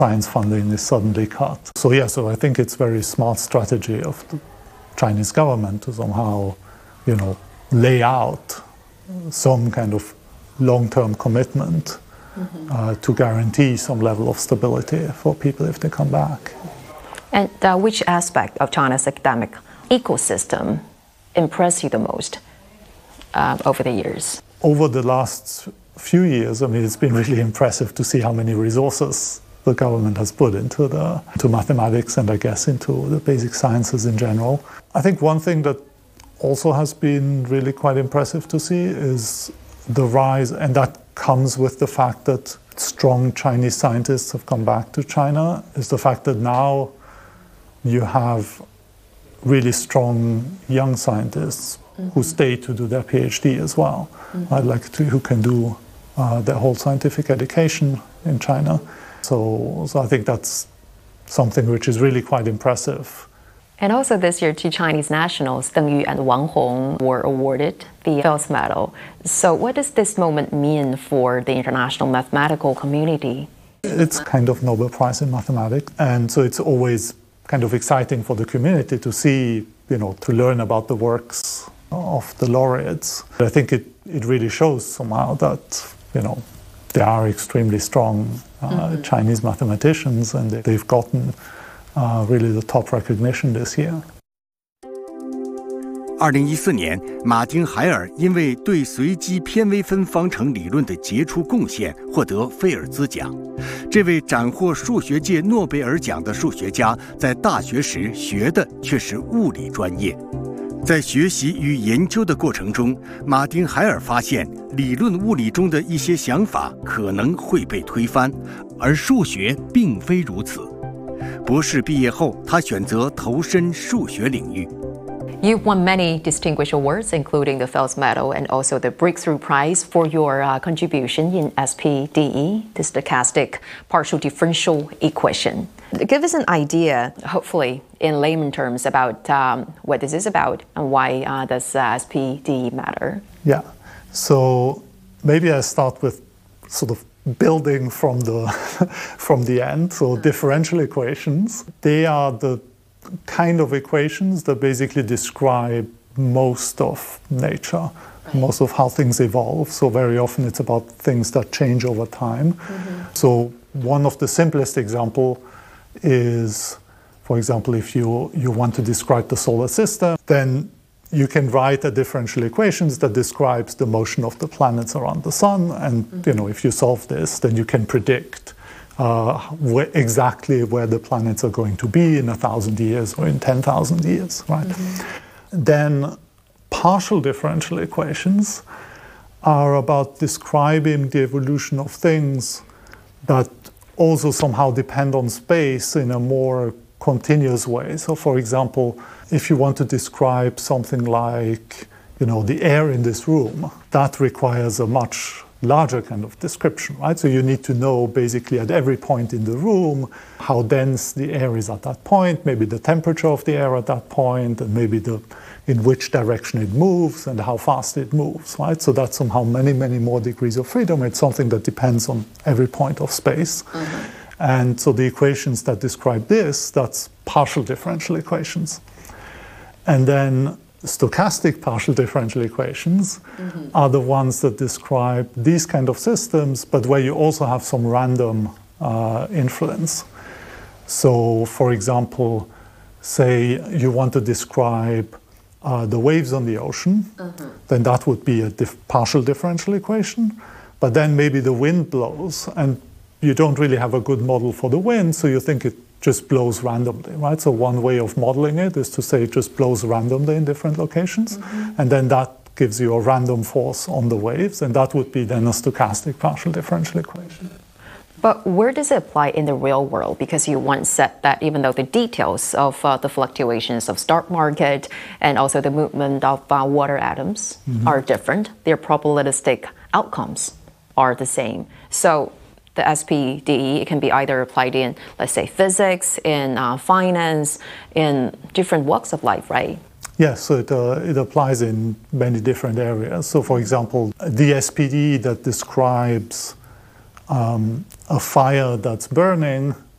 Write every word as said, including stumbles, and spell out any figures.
science funding is suddenly cut. So yeah, so I think it's very smart strategy of the Chinese government to somehow, you know, lay out some kind of long-term commitment mm-hmm. uh, to guarantee some level of stability for people if they come back. And uh, which aspect of China's academic ecosystem impressed you the most uh, over the years? Over the last few years, I mean, it's been really impressive to see how many resources the government has put into the into mathematics and I guess into the basic sciences in general. I think one thing that also has been really quite impressive to see is the rise, and that comes with the fact that strong Chinese scientists have come back to China, is the fact that now you have really strong young scientists mm-hmm. who stay to do their PhD as well, mm-hmm. right? Like to, who can do uh, their whole scientific education in China. So, so I think that's something which is really quite impressive. And also this year, two Chinese nationals, Deng Yu and Wang Hong, were awarded the Fields Medal. So what does this moment mean for the international mathematical community? It's kind of Nobel Prize in mathematics. And so it's always kind of exciting for the community to see, you know, to learn about the works of the laureates. I think it, it really shows somehow that, you know, they are extremely strong uh, mm-hmm. Chinese mathematicians, and they've gotten uh, really the top recognition this year. 二零一四年，马丁·海尔因为对随机偏微分方程理论的杰出贡献，获得菲尔兹奖。这位斩获数学界诺贝尔奖的数学家，在大学时学的却是物理专业。在学习与研究的过程中，马丁·海尔发现，理论物理中的一些想法可能会被推翻，而数学并非如此。博士毕业后，他选择投身数学领域。 You've won many distinguished awards, including the Fields Medal and also the Breakthrough Prize for your uh, contribution in S P D E, the stochastic partial differential equation. Give us an idea, hopefully in layman terms, about um, what this is about and why uh, does uh, S P D E matter? Yeah, so maybe I start with sort of building from the from the end. So differential equations, they are the kind of equations that basically describe most of nature, right. most of how things evolve. So very often it's about things that change over time. Mm-hmm. So one of the simplest example is, for example, if you, you want to describe the solar system, then you can write a differential equations that describes the motion of the planets around the sun. And mm-hmm. you know, if you solve this, then you can predict Uh, where, exactly where the planets are going to be in a thousand years or in ten thousand years, right? Mm-hmm. Then partial differential equations are about describing the evolution of things that also somehow depend on space in a more continuous way. So for example, if you want to describe something like, you know, the air in this room, that requires a much larger kind of description, right? So you need to know basically at every point in the room how dense the air is at that point, maybe the temperature of the air at that point, and maybe the in which direction it moves and how fast it moves, right? So that's somehow many, many more degrees of freedom. It's something that depends on every point of space. Mm-hmm. And so the equations that describe this, that's partial differential equations. And then stochastic partial differential equations mm-hmm. are the ones that describe these kind of systems, but where you also have some random uh, influence. So, for example, say you want to describe uh, the waves on the ocean, mm-hmm. then that would be a dif- partial differential equation. But then maybe the wind blows, and you don't really have a good model for the wind, so you think it just blows randomly, right? So one way of modeling it is to say it just blows randomly in different locations, mm-hmm. and then that gives you a random force on the waves, and that would be then a stochastic partial differential equation. But where does it apply in the real world? Because you once said that even though the details of uh, the fluctuations of stock market and also the movement of uh, water atoms mm-hmm. are different, their probabilistic outcomes are the same. So the S P D E, it can be either applied in, let's say, physics, in uh, finance, in different walks of life, right? Yes, so it, uh, it applies in many different areas. So, for example, the S P D E that describes um, a fire that's burning,